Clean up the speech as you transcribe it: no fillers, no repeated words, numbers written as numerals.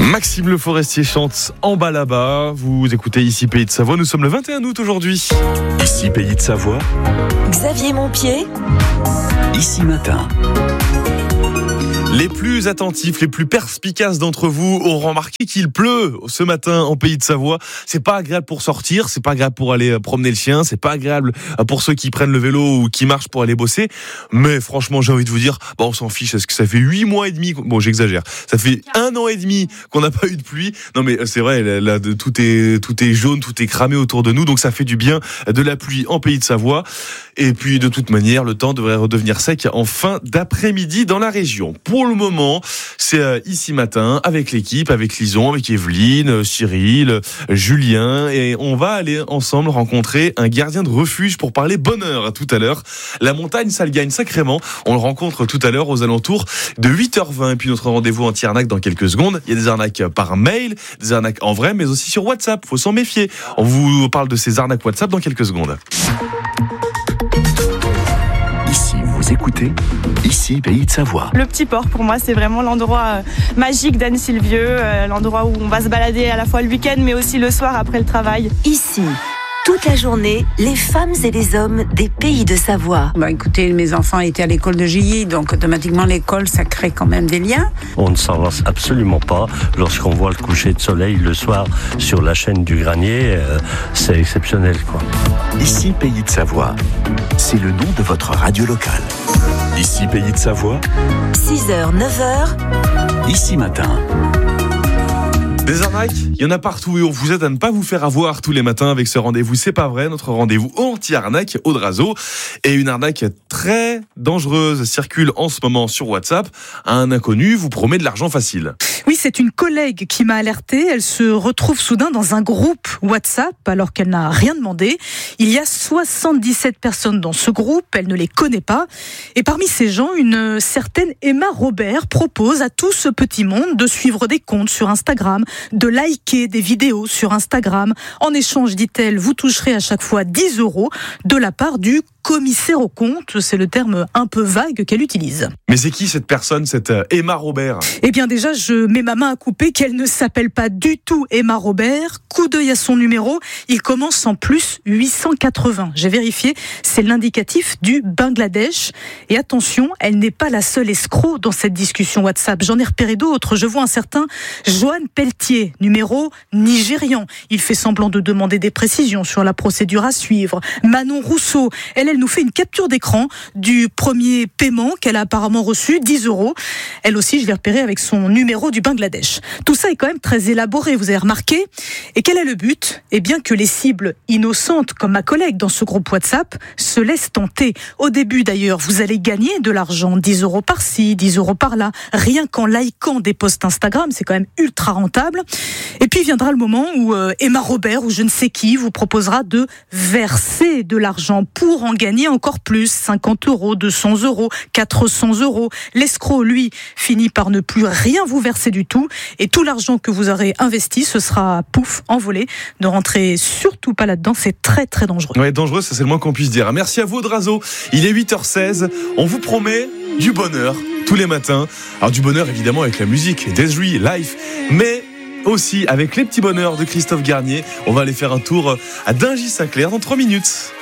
Maxime Le Forestier chante En bas là-bas. Vous écoutez Ici Pays de Savoie. Nous sommes le 21 août aujourd'hui. Ici Pays de Savoie. Xavier Montpied. Ici Matin. Les plus attentifs, les plus perspicaces d'entre vous auront remarqué qu'il pleut ce matin en Pays de Savoie. C'est pas agréable pour sortir, c'est pas agréable pour aller promener le chien, c'est pas agréable pour ceux qui prennent le vélo ou qui marchent pour aller bosser. Mais franchement, j'ai envie de vous dire, on s'en fiche. Est-ce que ça fait 8 mois et demi, j'exagère. Ça fait 1 an et demi qu'on n'a pas eu de pluie. Non mais c'est vrai, là, tout est jaune, tout est cramé autour de nous. Donc ça fait du bien de la pluie en Pays de Savoie. Et puis de toute manière, le temps devrait redevenir sec en fin d'après-midi dans la région. Pour le moment, c'est Ici Matin avec l'équipe, avec Lison, avec Evelyne, Cyril, Julien, et on va aller ensemble rencontrer un gardien de refuge pour parler bonheur tout à l'heure. La montagne, ça le gagne sacrément. On le rencontre tout à l'heure aux alentours de 8h20. Et puis notre rendez-vous anti-arnaque dans quelques secondes. Il y a des arnaques par mail, des arnaques en vrai, mais aussi sur WhatsApp. Faut s'en méfier. On vous parle de ces arnaques WhatsApp dans quelques secondes. Ici, vous écoutez Ici Pays de Savoie. Le Petit Port, pour moi, c'est vraiment l'endroit magique d'Anne-Sylvieux, l'endroit où on va se balader à la fois le week-end, mais aussi le soir après le travail. Ici, toute la journée, les femmes et les hommes des Pays de Savoie. Écoutez, mes enfants étaient à l'école de Gilly, donc automatiquement l'école, ça crée quand même des liens. On ne s'en lasse absolument pas. Lorsqu'on voit le coucher de soleil le soir sur la chaîne du Granier, c'est exceptionnel, quoi. Ici Pays de Savoie. C'est le nom de votre radio locale. Ici Pays de Savoie. 6h, 9h. Ici Matin. Des arnaques, il y en a partout et on vous aide à ne pas vous faire avoir tous les matins avec ce rendez-vous. C'est pas vrai, notre rendez-vous anti-arnaque au Drazo. Et une arnaque très dangereuse circule en ce moment sur WhatsApp. Un inconnu vous promet de l'argent facile. Oui, c'est une collègue qui m'a alertée. Elle se retrouve soudain dans un groupe WhatsApp alors qu'elle n'a rien demandé. Il y a 77 personnes dans ce groupe. Elle ne les connaît pas. Et parmi ces gens, une certaine Emma Robert propose à tout ce petit monde de suivre des comptes sur Instagram, de liker des vidéos sur Instagram. En échange, dit-elle, vous toucherez à chaque fois 10 € de la part du commissaire aux comptes. C'est le terme un peu vague qu'elle utilise. Mais c'est qui cette personne, cette Emma Robert ? Eh bien déjà, je mets ma main à couper qu'elle ne s'appelle pas du tout Emma Robert. Coup d'œil à son numéro, il commence en plus 880. J'ai vérifié, c'est l'indicatif du Bangladesh. Et attention, elle n'est pas la seule escroc dans cette discussion WhatsApp. J'en ai repéré d'autres. Je vois un certain Johan Pelletier, numéro nigérian. Il fait semblant de demander des précisions sur la procédure à suivre. Manon Rousseau, elle nous fait une capture d'écran du premier paiement qu'elle a apparemment reçu, 10 €. Elle aussi, je l'ai repéré avec son numéro du Bangladesh. Tout ça est quand même très élaboré, vous avez remarqué. Et quel est le but ? Eh bien que les cibles innocentes, comme ma collègue dans ce groupe WhatsApp, se laissent tenter. Au début d'ailleurs, vous allez gagner de l'argent, 10 € par-ci, 10 € par-là, rien qu'en likant des posts Instagram, c'est quand même ultra rentable. Et puis viendra le moment où Emma Robert ou je ne sais qui vous proposera de verser de l'argent pour en gagner encore plus, 50 €, 200 €, 400 €. L'escroc, lui, finit par ne plus rien vous verser du tout et tout l'argent que vous aurez investi, ce sera pouf, envolé. Ne rentrez surtout pas là-dedans, c'est très très dangereux. Ouais, dangereux, ça c'est le moins qu'on puisse dire. Merci à vous, Drazo. Il est 8h16. On vous promet du bonheur tous les matins. Alors du bonheur évidemment avec la musique, Desiree, Life, mais aussi avec les petits bonheurs de Christophe Garnier. On va aller faire un tour à Dingy-Saint-Clair dans 3 minutes.